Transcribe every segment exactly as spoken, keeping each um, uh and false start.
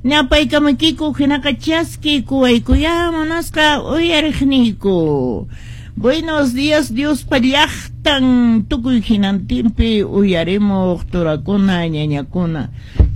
Ñapaykamaykiku hinaka chaski kuwaykuyamanasqa uyariqniku. Buenos días, Dios pallaqtan tukuy hinantinpi uyarimuq turakuna ñañakuna.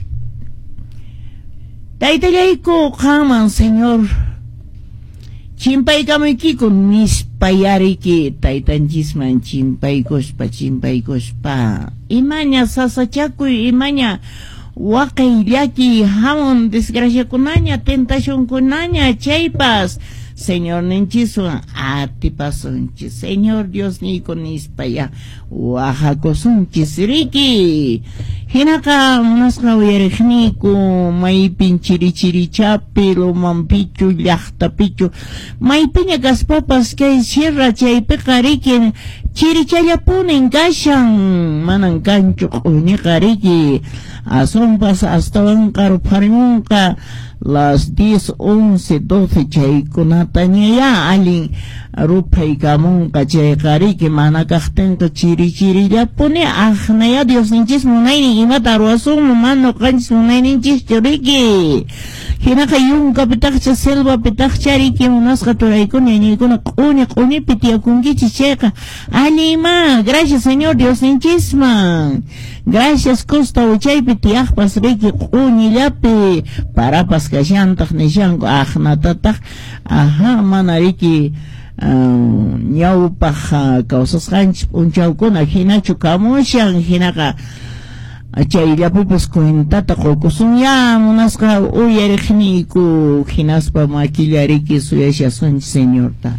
Taytallayku qaman, Señor. Chimpaykamaykiku nispayariki taytanchisman chimpaykuspa chimpaykuspa. Imaña sasachakuy, imaña waqayllaki hamun desgraciakunaña tentacionkunaña chaypas. Señor ninchiswan atipasunchis. Señor Dios niku nispaya wajakusunchis riki. Hinaka munasqa uyariqniku maypin chirichirichapi lumanpichu llaqtapichu maypiña kaspapas kay sierra chaypiqa riki chirichallapunin kashan manan kanchu q'uñiqa riki asonpas astawan qaruparimunqa las diez, once, doce chaykunata ñaya alin rupaykamunqa chayqa riki mana kaqtinqa chiri chirillapuni aqnaya Dios ninchis munaynin imata ruwasunman mana qanchis munayninchischu riki hinaqa yunkapitaqcha selvapitaqcha riki munasqa turaykuna ñañaykuna q'uñi q'uñipi tiyakunkichis chayqa alima gracias Señor Dios ninchisman gracias costa uchaypi tiyaqpas riki q'uñillapi parapas kashantaq nishanku aqnatataq aha mana riki ñawpaq kawsasqanchis p'unchawkuna hinachu kamushan hinaqa chayllapipas cuentata qukusun ya munasqa uyariqniku hinaspa makillariki suyashasunchis Señorta.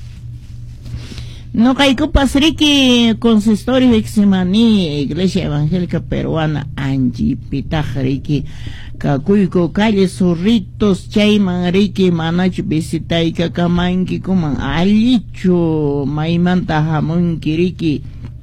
Nuqaykupas riki consistorio Iximani Iglesia Evangélica Peruana Anchipitaq riki kakuyku calle Zorritos chayman riki manachu visitayka kamankikuman allichu maymanta hamunki riki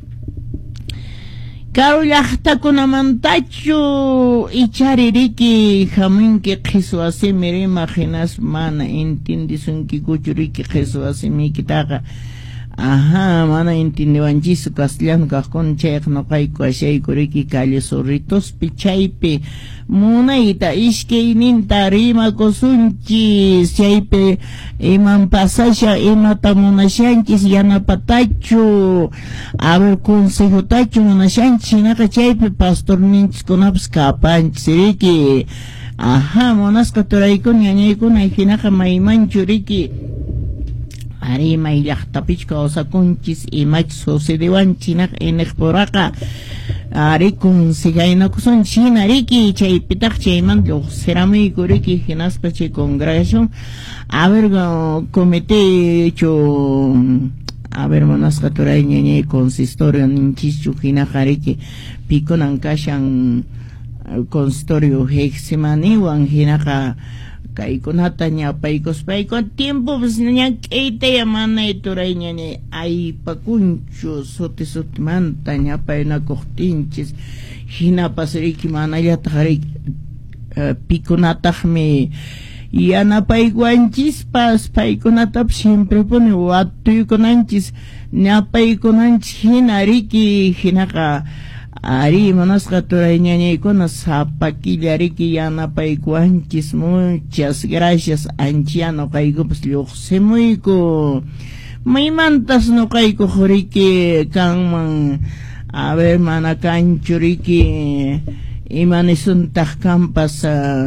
karu llaqtakunamantachu ichari riki hamunki qhisuasimi rima hinas mana intindisunkiku riki qhisuasimikitaqa aha mana intindiwanchisu castellano kaqkuna chayqa nuqayku ashayku riki calle Zorritospi chaypi munayta ishkayninta rimakusunchis chaypi iman pasasha imata munashanchis yanapatachu a ver consejotachu munashanchis hinaqa chaypi pastorninchikunapas kapanchis riki aha munasqa turaykuna ñañaykuna hinaqa maymanchu riki ari may llaqtapichu kawsakunchis imachus sucediwanchis iniqpuraqa ari consejaynakusunchis hina riki chaypitaq chaymanta lluqsiramuyku riki hinaspa chay congregación a ver comitechu a ver munasqa turay ñañay consistorio ninchischu hinaqa riki pikunan kashan consistorio heximaniwan hinaqa kaykunata ñapaykuspayku tiempo pues ñak'ayta yamanay turay ñañay aypakunchu suti sutimanta ñapaynakuqtinchis hinapas riki manallataq riki pikunataqmi yanapaykuanchispas paykunatapas siempre puni watuykunanchis ñapaykunanchis hina riki hinaqa ari munasqa turay ñañaykuna sapakilla riki yanapaykuanchis muchas gracias anchya nuqaykupas lluqsimuyku maymantas nuqayku riki kanman a ver mana kanchu riki imanisuntaq kanpas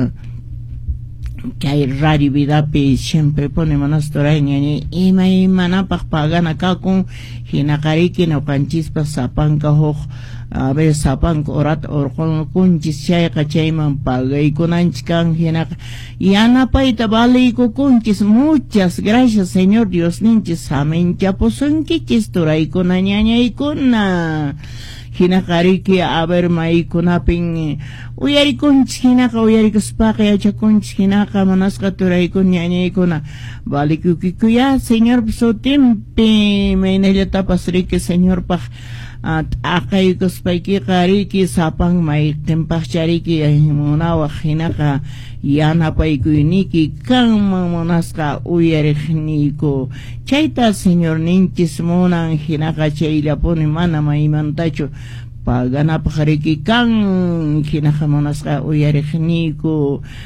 kay radio vidapi siempre pone manas turay ñañay ima imanapaq pagana kakun hinaqa riki nuqanchispas sapanka huq a ver sapanka urata urqunkunchis chayqa chayman pagaykunanchis kan hinaqa yanapayta valiykukunchis muchas gracias Señor Dios ninchis haminchapusunkichis turaykuna ñañaykuna hinaqa riki a ver maykunapin uyarikunchis hinaqa uyarikuspaqa yachakunchis hinaqa manasqa turaykuna ñañaykuna valikukuya Señor sutimpi maynallatapas riki Señorpaq t'aqaykuspaykiqa riki sapan mayqinpaqcha riki munawaq hinaqa yanapaykuyniki kanman munasqa uyariqniku chayta Señor ninchis munan hinaqa chayllapuni mana maymantachu paganapaq riki kan hinaqa munasqa uyariqniku